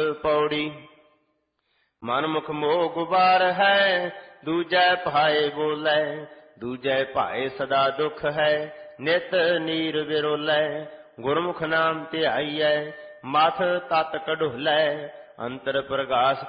पौड़ी। मन मुख मोह गुबार है, दूजै भाए बोलै। दूजै भाए सदा दुख है, नित नीर विरोलै। गुरमुख नाम ध्याइयै, मथ तत कढोलै। अंतर प्रगास